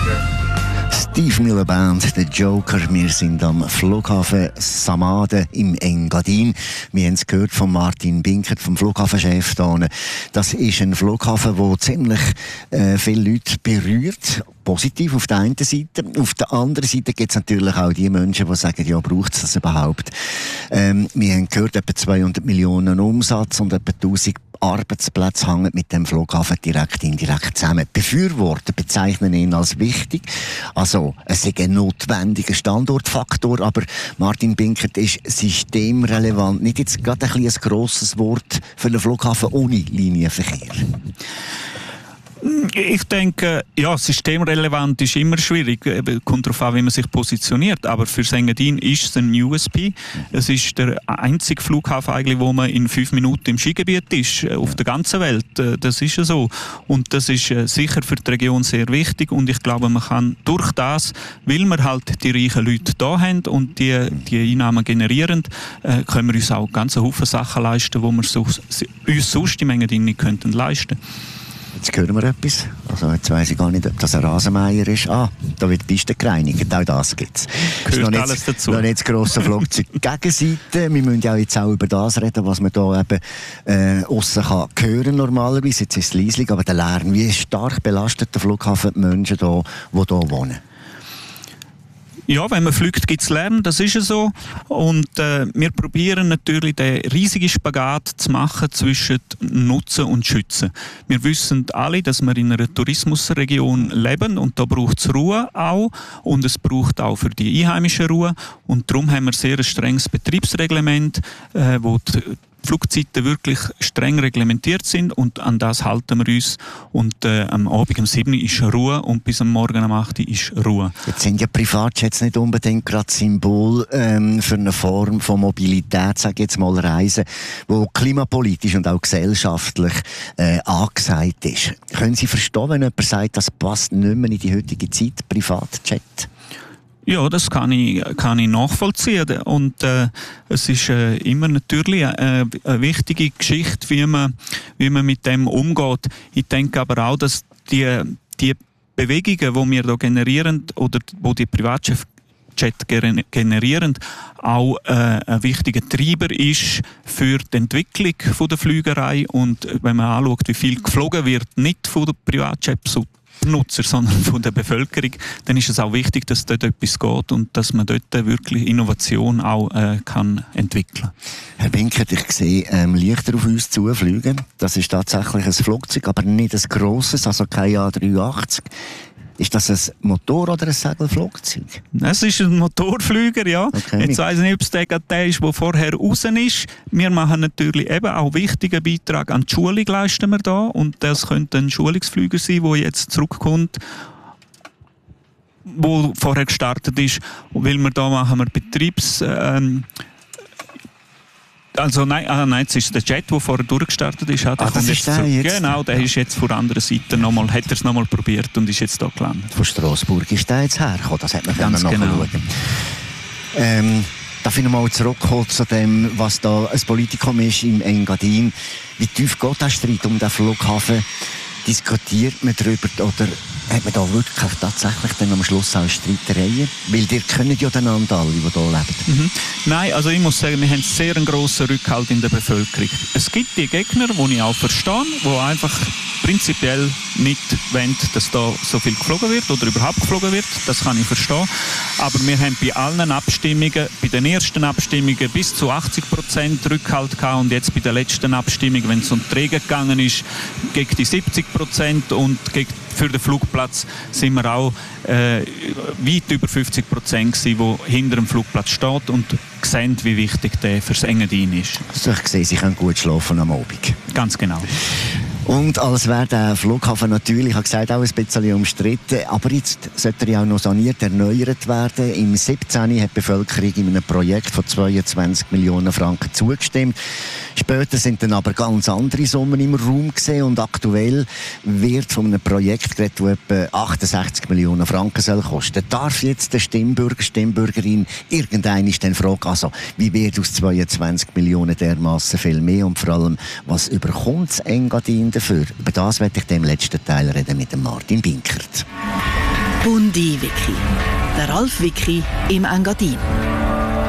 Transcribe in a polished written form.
Steve Miller Band, der Joker. Wir sind am Flughafen Samaden im Engadin. Wir haben es gehört von Martin Binkert, vom Flughafenchef hier. Das ist ein Flughafen, der ziemlich viele Leute berührt. Positiv auf der einen Seite. Auf der anderen Seite gibt es natürlich auch die Menschen, die sagen, ja, braucht es das überhaupt? Wir haben gehört, etwa 200 Millionen Umsatz und etwa 1000 Arbeitsplätze hängen mit dem Flughafen direkt, indirekt zusammen. Befürworter bezeichnen ihn als wichtig. Also, es ist ein notwendiger Standortfaktor, aber Martin Binkert ist systemrelevant. Nicht jetzt gerade ein grosses Wort für einen Flughafen ohne Linienverkehr. Ich denke, ja, systemrelevant ist immer schwierig. Kommt darauf an, wie man sich positioniert. Aber für Engadin ist es ein USP. Es ist der einzige Flughafen eigentlich, wo man in 5 Minuten im Skigebiet ist, auf der ganzen Welt. Das ist so. Und das ist sicher für die Region sehr wichtig. Und ich glaube, man kann durch das, weil wir halt die reichen Leute da haben und die Einnahmen generieren, können wir uns auch ganz einen Haufen Sachen leisten, die wir uns sonst im Engadin nicht könnten leisten. Jetzt hören wir etwas. Also jetzt weiss ich gar nicht, ob das ein Rasenmäher ist. Ah, da wird die Piste gereinigt. Auch das gibt es. Gehört alles dazu. Noch nicht das grosse Flugzeug. Gegenseite, wir müssen ja auch jetzt auch über das reden, was man da eben aussen kann hören normalerweise. Jetzt ist es leislich, aber der Lärm, wie stark belastet der Flughafen die Menschen da, die hier wohnen? Ja, wenn man fliegt, gibt es Lärm, das ist so. Und wir probieren natürlich, den riesigen Spagat zu machen zwischen Nutzen und Schützen. Wir wissen alle, dass wir in einer Tourismusregion leben und da braucht es Ruhe auch und es braucht auch für die Einheimischen Ruhe. Und darum haben wir sehr ein strenges Betriebsreglement, wo die Flugzeiten wirklich streng reglementiert sind und an das halten wir uns. Und am Abend um 7 Uhr ist Ruhe und bis am Morgen um 8 Uhr ist Ruhe. Jetzt sind ja Privatjets nicht unbedingt gerade Symbol für eine Form von Mobilität, sage ich jetzt mal Reisen, wo klimapolitisch und auch gesellschaftlich angesagt ist. Können Sie verstehen, wenn jemand sagt, das passt nicht mehr in die heutige Zeit, Privatjet? Ja, das kann ich nachvollziehen. Und es ist immer natürlich eine wichtige Geschichte, wie man mit dem umgeht. Ich denke aber auch, dass die Bewegungen, die wir hier generieren oder wo die Privatjet generieren, auch ein wichtiger Treiber ist für die Entwicklung der Flügerei. Und wenn man anschaut, wie viel geflogen wird, nicht von den Privatjets Nutzer, sondern von der Bevölkerung, dann ist es auch wichtig, dass dort etwas geht und dass man dort wirklich Innovation auch kann entwickeln. Herr Binkert, ich sehe Lichter auf uns zufliegen. Das ist tatsächlich ein Flugzeug, aber nicht ein grosses, also kein A380. Ist das ein Motor- oder ein Segelflugzeug? Es ist ein Motorflüger, ja. Okay. Jetzt weiss ich nicht, ob es der ist, der vorher raus ist. Wir machen natürlich eben auch einen wichtigen Beitrag an die Schulung, leisten wir da. Und das könnte ein Schulungsflüger sein, der jetzt zurückkommt, wo vorher gestartet ist. Weil wir da machen wir Betriebs... nein, es ist der Jet, der vorher durchgestartet ist. Der das ist der jetzt? Genau, der ist jetzt von der anderen Seite hat er es nochmal probiert und ist jetzt hier gelandet. Von Straßburg ist der jetzt hergekommen, das hat man ganz genau. Nachschauen. Darf ich nochmal zurückkommen zu dem, was da ein Politikum ist im Engadin? Wie tief geht der Streit um den Flughafen? Diskutiert man darüber oder hat man da wirklich tatsächlich dann am Schluss auch Streitereien? Weil ihr kennt ja einander alle, die hier leben. Nein, also ich muss sagen, wir haben sehr einen grossen Rückhalt in der Bevölkerung. Es gibt die Gegner, die ich auch verstehe, die einfach prinzipiell nicht wollen, dass da so viel geflogen wird oder überhaupt geflogen wird. Das kann ich verstehen. Aber wir haben bei allen Abstimmungen, bei den ersten Abstimmungen bis zu 80% Rückhalt gehabt und jetzt bei der letzten Abstimmung, wenn es um die Träger gegangen ist, gegen die 70% und für den Flugplatz sind wir auch weit über 50% gewesen, die hinter dem Flugplatz steht und sehen, wie wichtig der fürs Engadin ist. Also ich sehe, Sie können gut schlafen am Abend. Ganz genau. Und als wäre der Flughafen natürlich, ich habe gesagt, auch ein bisschen umstritten, aber jetzt sollte er ja auch noch saniert, erneuert werden. Im 17. hat die Bevölkerung in einem Projekt von 22 Millionen Franken zugestimmt. Später sind dann aber ganz andere Summen im Raum gesehen und aktuell wird von einem Projekt geredet, das etwa 68 Millionen Franken soll kosten. Darf jetzt der Stimmbürger, Stimmbürgerin irgendeine dann fragen, also wie wird aus 22 Millionen dermassen viel mehr und vor allem, was überkommt das Engadin dafür? Über das werde ich im letzten Teil reden mit dem Martin Binkert. Hundi-Wiki. Der Ralf Wiki im Engadin.